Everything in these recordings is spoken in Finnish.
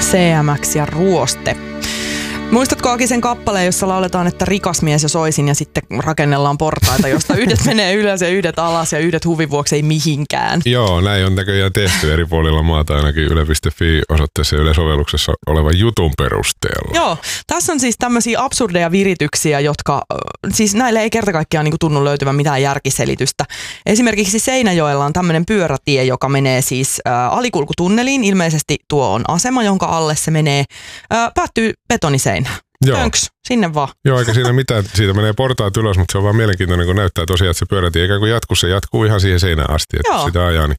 CMX ja Ruoste. Muistatko Aki sen kappaleen, jossa lauletaan, että rikas mies ja soisin ja sitten rakennellaan portaita, josta yhdet menee ylös ja yhdet alas ja yhdet huvin vuoksi ei mihinkään. Joo, näin on näköjään tehty eri puolilla maata ainakin yle.fi-osoitteessa ja Yle-sovelluksessa olevan jutun perusteella. Joo, tässä on siis tämmöisiä absurdeja virityksiä, jotka siis näille ei kerta kaikkiaan niin kuin tunnu löytyvän mitään järkiselitystä. Esimerkiksi Seinäjoella on tämmöinen pyörätie, joka menee siis alikulkutunneliin. Ilmeisesti tuo on asema, jonka alle se menee, päättyy betoniseinään. Tönks, sinne vaan. Joo, eikä siinä mitään. Siitä menee portaat ylös, mutta se on vaan mielenkiintoinen, kun näyttää tosiaan, että se pyörätie ikään kuin jatkuu. Se jatkuu ihan siihen seinään asti, että sitä ajaa,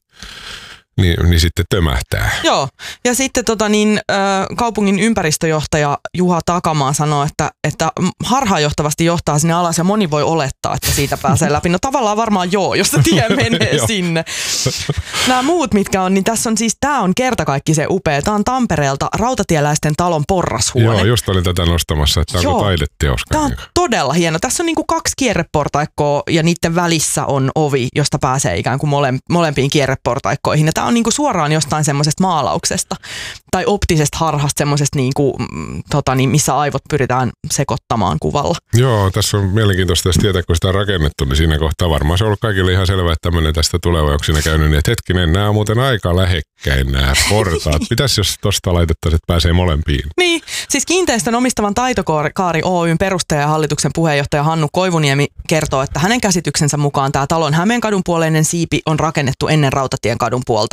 niin sitten tömähtää. Joo, ja sitten kaupungin ympäristöjohtaja Juha Takamaa sanoo, että harhaanjohtavasti johtaa sinne alas ja moni voi olettaa, että siitä pääsee läpi. No tavallaan varmaan jos se tie menee sinne. Nämä muut, mitkä on, niin tässä on siis, tämä on kertakaikkisen upea. Tämä on Tampereelta Rautatieläisten talon porrashuone. Joo, just olin tätä nostamassa, että onko taideteos. Tämä on todella hieno. Tässä on niin kuin 2 kierreportaikkoa ja niiden välissä on ovi, josta pääsee ikään kuin molempiin kierreportaikkoihin. Ja tämä on niin kuin suoraan jostain semmoisesta maalauksesta tai optisesta harhasta semmoisesta, niin kuin, missä aivot pyritään sekoittamaan kuvalla. Joo, tässä on mielenkiintoista tietää, kun sitä on rakennettu, niin siinä kohtaa varmaan se on ollut kaikille ihan selvä, että tämmöinen tästä tuleva, onko siinä käynyt, niin että hetkinen, nämä on muuten aika lähekkäin nämä portaat. Pitäisi, jos tuosta laitettaisiin, että pääsee molempiin. Niin, siis kiinteistön omistavan Taitokaari Oyn perustaja ja hallituksen puheenjohtaja Hannu Koivuniemi kertoo, että hänen käsityksensä mukaan tämä talon Hämeenkadun puoleinen siipi on rakennettu ennen Rautatien kadun puolta.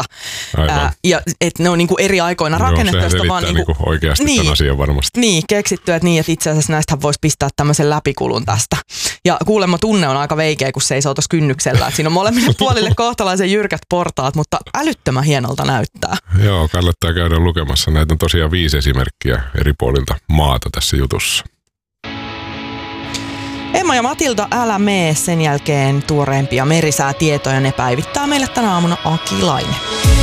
Ja että ne on niinku eri aikoina rakennettu. Sehän selittää niinku oikeasti tämän asian varmasti. Niin, keksitty, että itse asiassa näistähän voisi pistää tämmöisen läpikulun tästä. Ja kuulemma tunne on aika veikeä, kun seisoo tuossa kynnyksellä. Että siinä on molemmille puolille kohtalaisen jyrkät portaat, mutta älyttömän hienolta näyttää. Joo, kannattaa käydä lukemassa. Näitä on tosiaan 5 esimerkkiä eri puolilta maata tässä jutussa. Emma ja Matilda, älä mee, sen jälkeen tuoreempia merisäätietoja. Ne päivittää meille tänä aamuna Aki Laine.